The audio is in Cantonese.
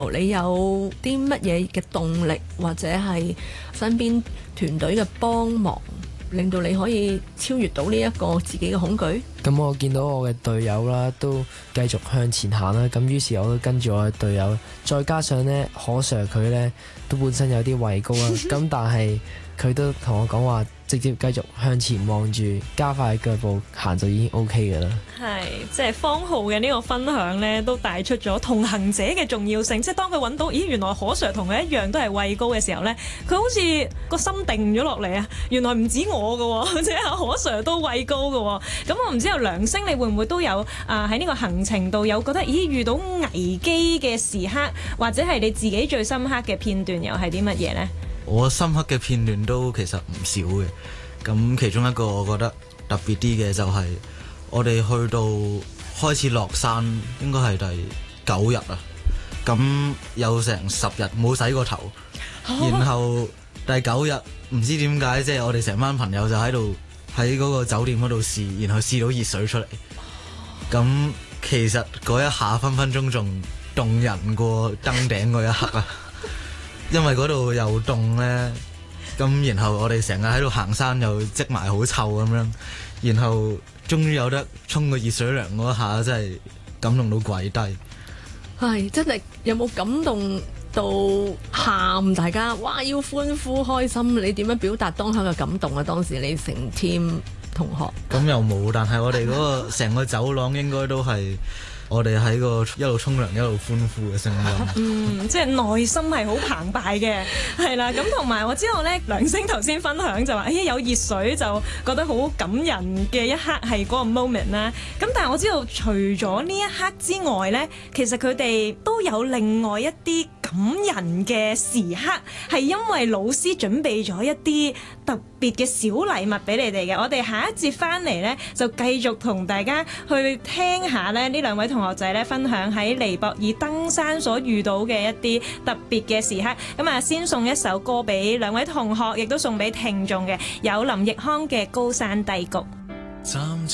你有啲乜嘢嘅動力，或者係身邊團隊嘅幫忙，令到你可以超越到呢一個自己嘅恐懼？ 咁我見到我嘅隊友啦，都繼續向前行啦，咁於是我都跟住我嘅隊友，再加上呢，可 Sir 佢呢都本身有啲畏高啦，咁但係佢都同我講話，直接繼續向前望住，加快腳步行就已經 OK 嘅啦。 係，即係方浩嘅呢個分享呢，都帶出咗同行者嘅重要性。即係當佢揾到，咦，原來可 Sir 同佢一樣都係畏高嘅時候呢，佢好似個心定咗落嚟啊！原來唔止我嘅，即係可 Sir 都畏高嘅。咁我唔知有梁星，你會唔會都有喺呢個行程度有覺得，咦，遇到危機嘅時刻，或者係你自己最深刻嘅片段又係啲乜嘢呢？ 我深刻嘅片段都其實唔少嘅。咁其中一個我覺得特別啲嘅就係我哋去到開始落山，應該係第9日啊。咁有成10日冇洗過頭，然後第9日唔知點解，即係我哋成班朋友就喺度喺嗰個酒店嗰度試，然後試到熱水出嚟。咁其實嗰一下分分鐘仲凍人過登頂嗰一刻啊！因為嗰度又凍呢，咁然後我哋成日喺度行山又積埋好臭咁樣，然後終於有得沖個熱水涼嗰一下，真係感動到跪低。 係真係有冇感動到喊？大家哇要歡呼開心，你點樣表達當下嘅感動啊？當時你成 team 同學咁又冇，但係我哋嗰個成個走廊應該都係我哋喺個一路沖涼一路歡呼嘅聲音。 即係內心係好澎湃嘅，係啦。咁同埋我知道咧，梁星頭先分享就話，有熱水就覺得好感人嘅一刻係嗰個 moment 啦。咁但係我知道除咗呢一刻之外咧，其實佢哋都有另外一啲感人嘅時刻，係因為老師準備咗一啲特別嘅小禮物俾你哋嘅。我哋下一節翻嚟呢，就繼續同大家去聽下呢兩位同學仔呢分享喺尼泊爾登山所遇到嘅一啲特別嘅時刻。咁啊，先送一首歌俾兩位同學，亦都送俾聽眾嘅，有林奕匡嘅《高山低谷》。